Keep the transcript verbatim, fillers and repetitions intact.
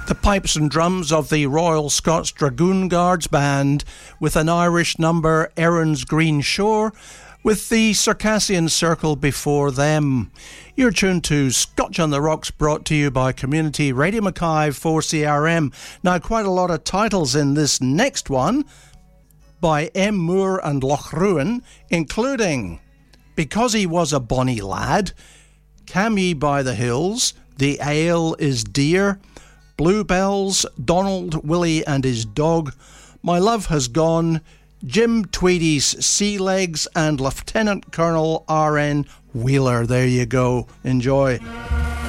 The pipes and drums of the Royal Scots Dragoon Guards Band with an Irish number, Erin's Green Shore, with the Circassian Circle before them. You're tuned to Scotch on the Rocks, brought to you by Community Radio Mackay four C R M. Now, quite a lot of titles in this next one by M. Moore and Loch Ruin, including Because He Was a Bonny Lad, Cam Ye by the Hills, The Ale is Dear, Bluebells, Donald, Willie and His Dog, My Love Has Gone, Jim Tweedy's Sea Legs, and Lieutenant Colonel R N Wheeler. There you go. Enjoy.